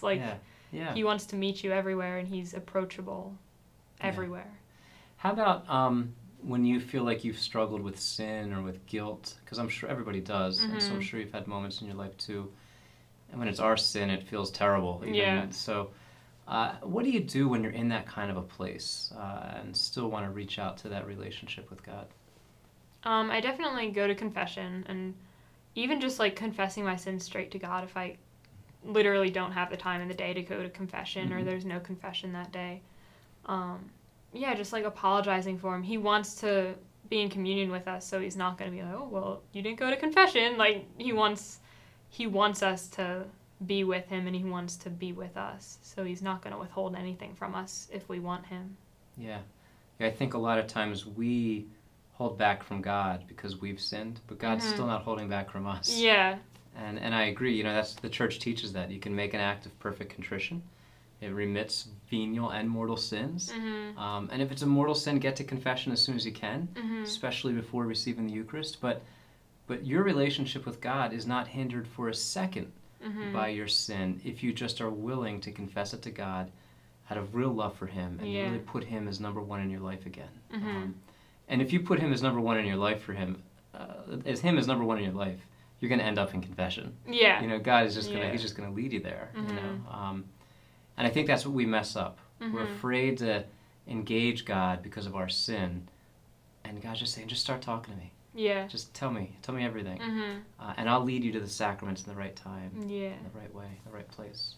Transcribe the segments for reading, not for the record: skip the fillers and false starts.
us. Like, he wants to meet you everywhere, and he's approachable everywhere. How about when you feel like you've struggled with sin or with guilt? Because I'm sure everybody does, and so I'm sure you've had moments in your life too. And when it's our sin, it feels terrible. Even. So what do you do when you're in that kind of a place and still want to reach out to that relationship with God? I definitely go to confession, and even just like confessing my sins straight to God if I literally don't have the time in the day to go to confession or there's no confession that day. Just like apologizing for him. He wants to be in communion with us, so he's not going to be like, oh, well, you didn't go to confession. Like, he wants us to be with him, and he wants to be with us. So he's not going to withhold anything from us if we want him. Yeah, I think a lot of times we hold back from God because we've sinned, but God's still not holding back from us. Yeah. And I agree. That's the church teaches that. You can make an act of perfect contrition. It remits venial and mortal sins. And if it's a mortal sin, get to confession as soon as you can, especially before receiving the Eucharist. But your relationship with God is not hindered for a second by your sin if you just are willing to confess it to God out of real love for him and really put him as number one in your life again. And if you put him as number one in your life for him, as number one in your life, you're going to end up in confession. Yeah. God is just going to, he's just going to lead you there, And I think that's what we mess up. We're afraid to engage God because of our sin. And God's just saying, just start talking to me. Yeah. Just tell me everything. And I'll lead you to the sacraments in the right time. Yeah. In the right way, the right place.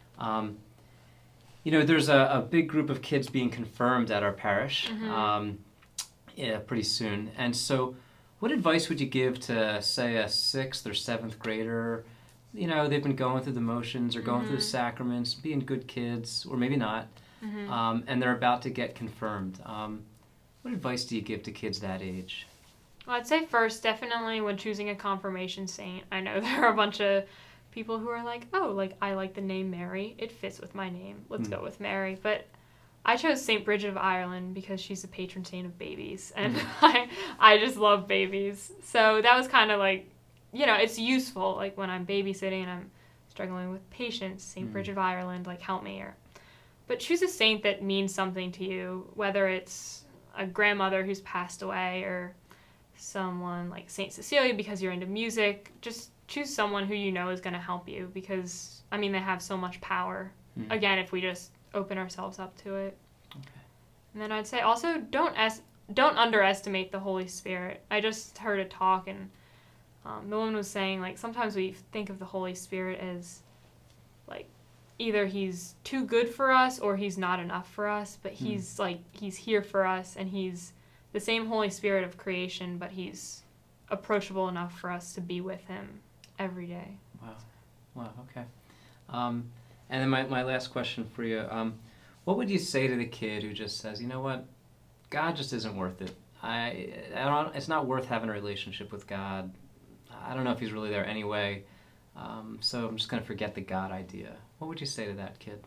There's a big group of kids being confirmed at our parish pretty soon. And so what advice would you give to, say, a 6th or 7th grader? They've been going through the motions or going through the sacraments, being good kids, or maybe not, and they're about to get confirmed. What advice do you give to kids that age? Well, I'd say first, definitely when choosing a confirmation saint, I know there are a bunch of people who are like, oh, like, I like the name Mary. It fits with my name. Let's go with Mary. But I chose St. Bridget of Ireland because she's the patron saint of babies, and I just love babies. So that was kind of like, it's useful, like, when I'm babysitting and I'm struggling with patience, St. Bridget of Ireland, like, help me. But choose a saint that means something to you, whether it's a grandmother who's passed away or someone like St. Cecilia because you're into music. Just choose someone who is going to help you because, they have so much power, again, if we just open ourselves up to it. Okay. And then I'd say also don't underestimate the Holy Spirit. I just heard a talk, and the woman was saying, like, sometimes we think of the Holy Spirit as, like, either he's too good for us or he's not enough for us, but he's here for us, and he's the same Holy Spirit of creation, but he's approachable enough for us to be with him every day. Wow, okay. And then my last question for you, what would you say to the kid who just says, you know what, God just isn't worth it. It's not worth having a relationship with God. I don't know if he's really there anyway, so I'm just going to forget the God idea. What would you say to that kid?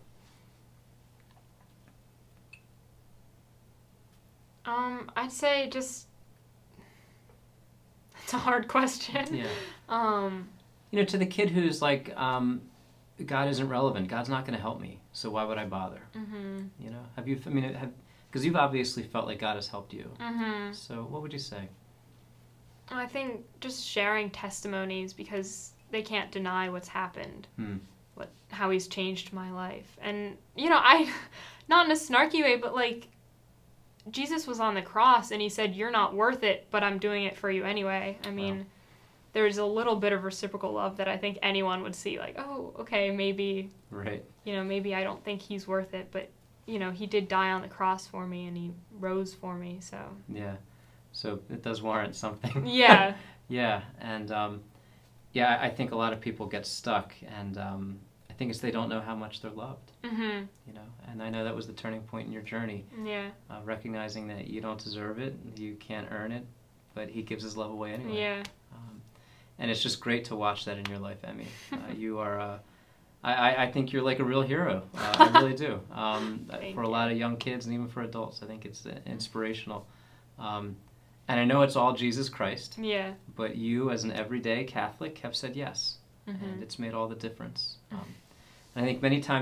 I'd say just, it's a hard question. Yeah. To the kid who's like, God isn't relevant. God's not going to help me, so why would I bother? Have you? Because you've obviously felt like God has helped you. So what would you say? I think just sharing testimonies, because they can't deny what's happened, how he's changed my life, and I, not in a snarky way, but like, Jesus was on the cross and he said, "You're not worth it, but I'm doing it for you anyway." Wow. There's a little bit of reciprocal love that I think anyone would see, like, oh, okay, maybe, right. Maybe I don't think he's worth it, but, he did die on the cross for me and he rose for me, so. Yeah, so it does warrant something. Yeah. Yeah, and, I think a lot of people get stuck, and I think it's they don't know how much they're loved. And I know that was the turning point in your journey. Yeah. Recognizing that you don't deserve it, you can't earn it, but he gives his love away anyway. Yeah. And it's just great to watch that in your life, Emmy. You are, I think you're like a real hero. I really do. For a lot of young kids and even for adults, I think it's inspirational. And I know it's all Jesus Christ. Yeah. But you, as an everyday Catholic, have said yes. And it's made all the difference. And I think many times